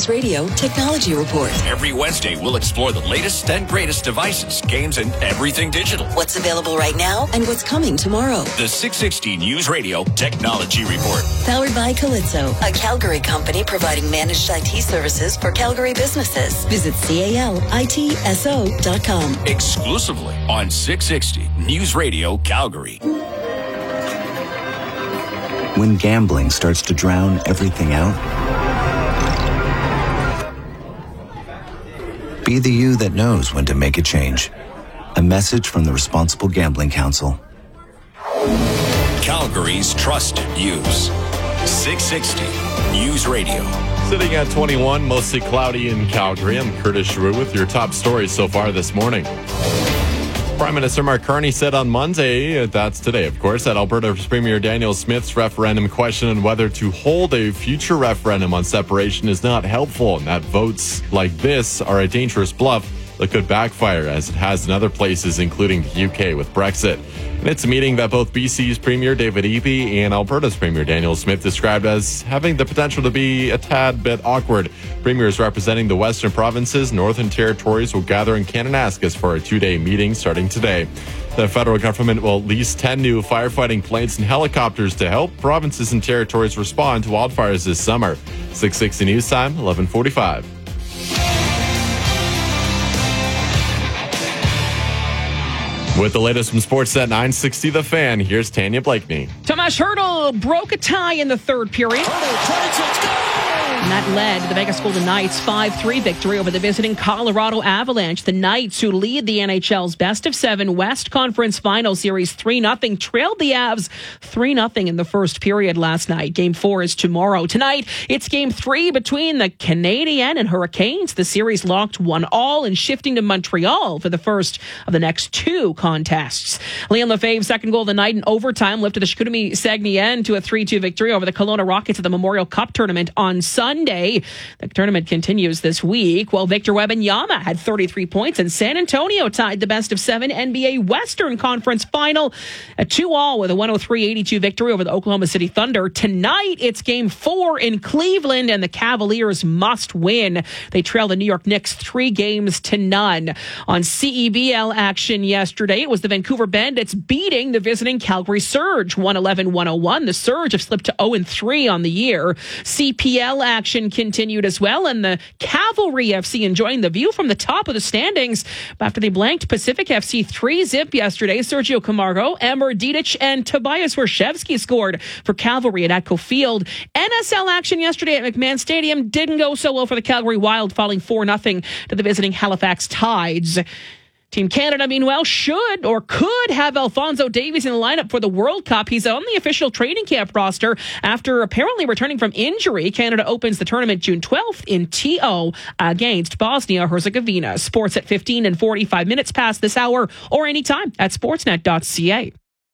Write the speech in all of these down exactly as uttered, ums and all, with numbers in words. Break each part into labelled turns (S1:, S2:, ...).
S1: News Radio Technology Report.
S2: Every Wednesday, we'll explore the latest and greatest devices, games, and everything digital.
S1: What's available right now and what's coming tomorrow.
S2: The six sixty News Radio Technology Report.
S1: Powered by Calypso, a Calgary company providing managed I T services for Calgary businesses. Visit cal I T S O dot com.
S2: Exclusively on six sixty News Radio Calgary.
S3: When gambling starts to drown everything out, be the you that knows when to make a change. A message from the Responsible Gambling Council.
S2: Calgary's trusted news. six sixty News Radio.
S4: Sitting at twenty-one, mostly cloudy in Calgary. I'm Curtis Giroux with your top stories so far this morning. Prime Minister Mark Carney said on Monday, that's today, of course, that Alberta's Premier Danielle Smith's referendum question on whether to hold a future referendum on separation is not helpful, and that votes like this are a dangerous bluff that could backfire, as it has in other places, including the U K with Brexit. And it's a meeting that both B C's Premier David Eby and Alberta's Premier Danielle Smith described as having the potential to be a tad bit awkward. Premiers representing the Western provinces, Northern Territories will gather in Kananaskis for a two-day meeting starting today. The federal government will lease ten new firefighting planes and helicopters to help provinces and territories respond to wildfires this summer. six sixty News Time, eleven forty-five. With the latest from Sports at nine sixty The Fan, here's Tanya Blakeney.
S5: Tomas Hertl broke a tie in the third period. And that led the Vegas Golden Knights five three victory over the visiting Colorado Avalanche. The Knights, who lead the N H L's best of seven West Conference Final Series three nothing, trailed the Avs three nothing in the first period last night. Game four is tomorrow. Tonight, it's game three between the Canadiens and Hurricanes. The series locked one all and shifting to Montreal for the first of the next two contests. Liam Lefebvre's second goal of the night in overtime lifted the Chicoutimi Saguenayens to a three two victory over the Kelowna Rockets at the Memorial Cup tournament on Sunday. The tournament continues this week. While Victor Wembanyama had thirty-three points and San Antonio tied the best of seven N B A Western Conference final at two all with a one oh three eighty-two victory over the Oklahoma City Thunder. Tonight, it's game four in Cleveland, and the Cavaliers must win. They trail the New York Knicks three games to none. On C E B L action yesterday, it was the Vancouver Bandits beating the visiting Calgary Surge one eleven one oh one. The Surge have slipped to oh and three on the year. C P L action continued as well, and the Cavalry F C enjoying the view from the top of the standings after they blanked Pacific F C three zip yesterday. Sergio Camargo, Emir Didic, and Tobias Warshevsky scored for Cavalry at Atco Field. N S L action yesterday at McMahon Stadium didn't go so well for the Calgary Wild, falling four nothing to the visiting Halifax Tides. Team Canada, meanwhile, should or could have Alphonso Davies in the lineup for the World Cup. He's on the official training camp roster after apparently returning from injury. Canada opens the tournament June twelfth in T O against Bosnia-Herzegovina. Sports at fifteen and forty-five minutes past this hour or anytime at sportsnet dot c a.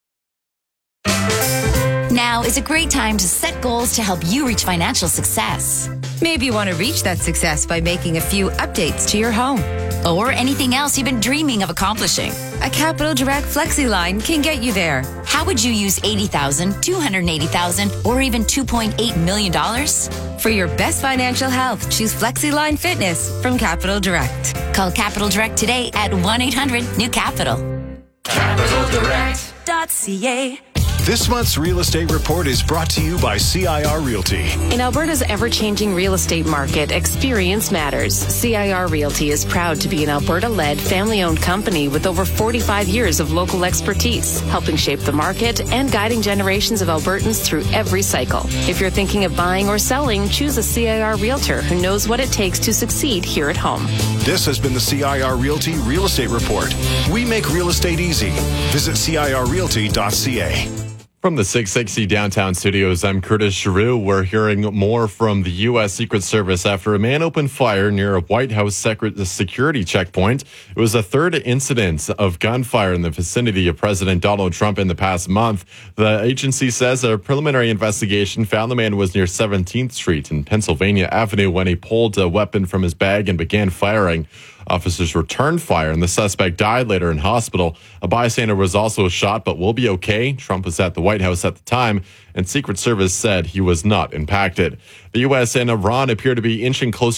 S6: Now is a great time to set goals to help you reach financial success.
S7: Maybe you want to reach that success by making a few updates to your home.
S6: Or anything else you've been dreaming of accomplishing.
S7: A Capital Direct FlexiLine can get you there.
S6: How would you use eighty thousand dollars, two hundred eighty thousand dollars, or even two point eight million dollars?
S7: For your best financial health, choose FlexiLine Fitness from Capital Direct.
S6: Call Capital Direct today at one eight hundred new capital.
S8: capital direct dot c a.
S9: This month's Real Estate Report is brought to you by C I R Realty.
S10: In Alberta's ever-changing real estate market, experience matters. C I R Realty is proud to be an Alberta-led, family-owned company with over forty-five years of local expertise, helping shape the market and guiding generations of Albertans through every cycle. If you're thinking of buying or selling, choose a C I R Realtor who knows what it takes to succeed here at home.
S9: This has been the C I R Realty Real Estate Report. We make real estate easy. Visit C I R realty dot c a.
S4: From the six sixty Downtown Studios, I'm Curtis Giroux. We're hearing more from the U S Secret Service after a man opened fire near a White House security checkpoint. It was a third incident of gunfire in the vicinity of President Donald Trump in the past month. The agency says a preliminary investigation found the man was near seventeenth Street and Pennsylvania Avenue when he pulled a weapon from his bag and began firing. Officers returned fire and the suspect died later in hospital. A bystander was also shot but will be okay. Trump was at the White House at the time, and Secret Service said he was not impacted. The U S and Iran appear to be inching closer